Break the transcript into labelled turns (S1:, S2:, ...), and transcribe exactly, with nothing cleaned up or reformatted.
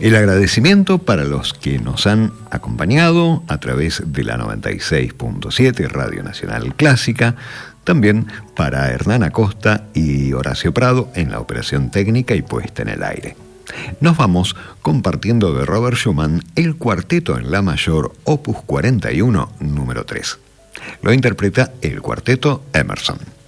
S1: El agradecimiento para los que nos han acompañado a través de la noventa y seis punto siete Radio Nacional Clásica, también para Hernán Acosta y Horacio Prado en la operación técnica y puesta en el aire. Nos vamos compartiendo de Robert Schumann el cuarteto en la mayor opus cuarenta y uno número tres. Lo interpreta el cuarteto Emerson.